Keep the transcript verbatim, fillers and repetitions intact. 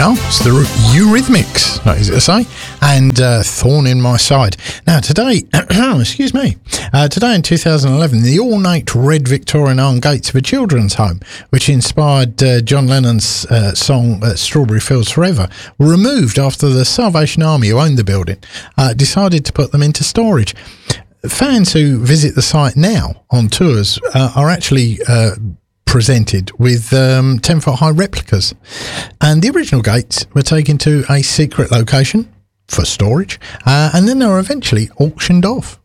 Yeah, it's the Eurythmics, that is to say, and uh, Thorn in My Side. Now, today, excuse me, uh, today in two thousand eleven, the ornate red Victorian iron gates of a children's home, which inspired uh, John Lennon's uh, song uh, Strawberry Fields Forever, were removed after the Salvation Army, who owned the building, uh, decided to put them into storage. Fans who visit the site now on tours uh, are actually uh, presented with um, ten foot high replicas, and the original gates were taken to a secret location for storage, uh, and then they were eventually auctioned off.